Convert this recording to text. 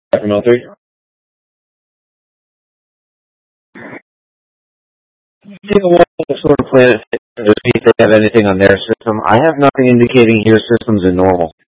From L3? Take a walk on the solar planet to see if they have anything on their system. I have nothing indicating your system's a normal.